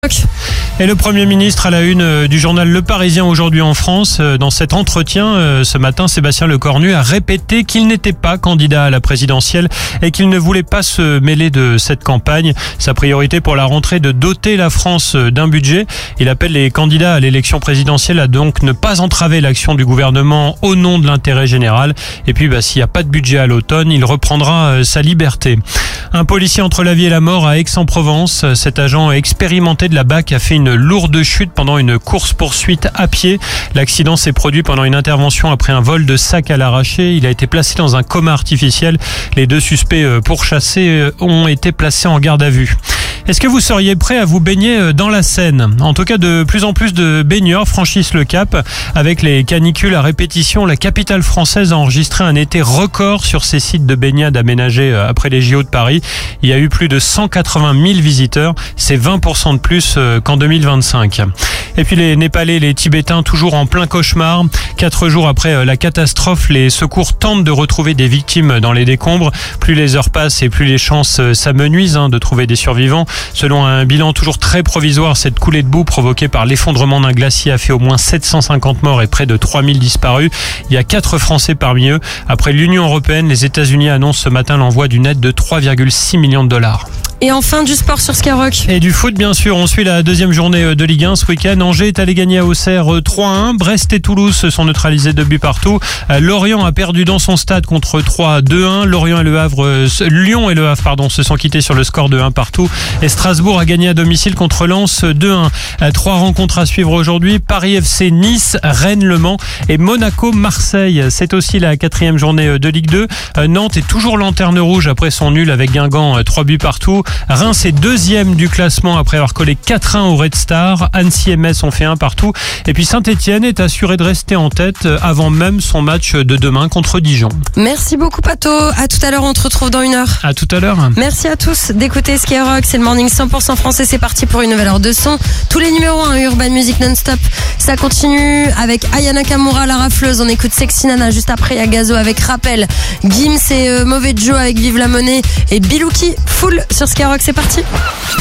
Et le Premier ministre à la une du journal Le Parisien aujourd'hui en France. Dans cet entretien, ce matin, Sébastien Lecornu a répété qu'il n'était pas candidat à la présidentielle et qu'il ne voulait pas se mêler de cette campagne. Sa priorité pour la rentrée de doter la France d'un budget. Il appelle les candidats à l'élection présidentielle à donc ne pas entraver l'action du gouvernement au nom de l'intérêt général. Et puis, s'il n'y a pas de budget à l'automne, il reprendra sa liberté. Un policier entre la vie et la mort à Aix-en-Provence. Cet agent expérimenté de la BAC a fait une lourde chute pendant une course-poursuite à pied. L'accident s'est produit pendant une intervention après un vol de sac à l'arraché. Il a été placé dans un coma artificiel. Les deux suspects pourchassés ont été placés en garde à vue. Est-ce que vous seriez prêt à vous baigner dans la Seine ? En tout cas, de plus en plus de baigneurs franchissent le cap. Avec les canicules à répétition, la capitale française a enregistré un été record sur ses sites de baignade aménagés après les JO de Paris. Il y a eu plus de 180 000 visiteurs. C'est 20% de plus qu'en 2025. Et puis les Népalais, les Tibétains, toujours en plein cauchemar. 4 jours après la catastrophe, les secours tentent de retrouver des victimes dans les décombres. Plus les heures passent et plus les chances s'amenuisent de trouver des survivants. Selon un bilan toujours très provisoire, cette coulée de boue provoquée par l'effondrement d'un glacier a fait au moins 750 morts et près de 3000 disparus. Il y a 4 Français parmi eux. Après l'Union européenne, les États-Unis annoncent ce matin l'envoi d'une aide de 3,6 millions de dollars. Et enfin, du sport sur Skyrock. Et du foot, bien sûr. On suit la deuxième journée de Ligue 1 ce week-end. Angers est allé gagner à Auxerre 3-1. Brest et Toulouse se sont neutralisés 2 buts partout. Lorient a perdu dans son stade contre 3-2-1. Lyon et le Havre se sont quittés sur le score de 1 partout. Et Strasbourg a gagné à domicile contre Lens 2-1. 3 rencontres à suivre aujourd'hui. Paris FC, Nice, Rennes, Le Mans et Monaco, Marseille. C'est aussi la 4e journée de Ligue 2. Nantes est toujours lanterne rouge après son nul avec Guingamp, 3 buts partout. Reims est 2e du classement après avoir collé 4-1 au Red Star. Annecy et Metz ont fait 1 partout. Et puis Saint-Etienne est assuré de rester en tête avant même son match de demain contre Dijon. Merci beaucoup Pato. À tout à l'heure, on te retrouve dans 1 heure. À tout à l'heure. Merci à tous d'écouter Skyrock. C'est le morning 100% français. C'est parti pour une nouvelle heure de son. Tous les numéros 1 Urban Music non-stop. Ça continue avec Aya Nakamura, la rafleuse. On écoute Sexy Nana juste après. Il y a Gazo avec Rappel. Gims et Mauvais Joe avec Vive la Monnaie. Et Bilouki full sur Skyrock. C'est parti.